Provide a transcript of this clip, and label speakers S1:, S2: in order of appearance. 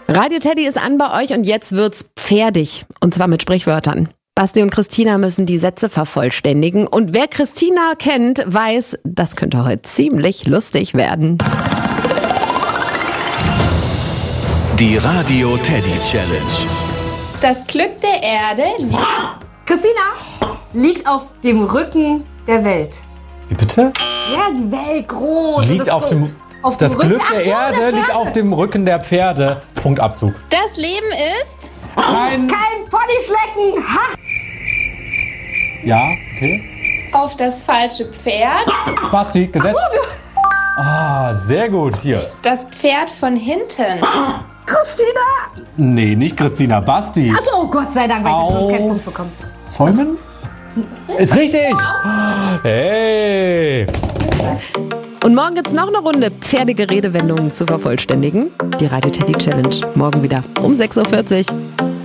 S1: Radio Teddy ist an bei euch und jetzt wird's pferdig. Und zwar mit Sprichwörtern. Basti und Christina müssen die Sätze vervollständigen. Und wer Christina kennt, weiß, das könnte heute ziemlich lustig werden.
S2: Die Radio Teddy Challenge.
S3: Das Glück der Erde liegt...
S4: Christina liegt auf dem Rücken der Welt.
S5: Wie bitte?
S4: Ja, die Welt groß.
S5: Liegt auf dem das
S4: Rücken.
S5: Glück der Erde liegt auf dem Rücken der Pferde. Punktabzug.
S3: Das Leben ist...
S5: Kein
S4: Ponyschlecken. Ha!
S5: Ja, okay.
S3: Auf das falsche Pferd.
S5: Basti, gesetzt. Sehr gut. Hier.
S3: Das Pferd von hinten.
S4: Christina!
S5: Nee, nicht Christina, Basti.
S4: Achso, oh Gott sei Dank, weil ich sonst keinen Punkt bekomme.
S5: Zäumen? Ist richtig. Hey.
S1: Und morgen gibt's noch eine Runde pferdige Redewendungen zu vervollständigen. Die Radio Teddy Challenge. Morgen wieder um 6:40 Uhr.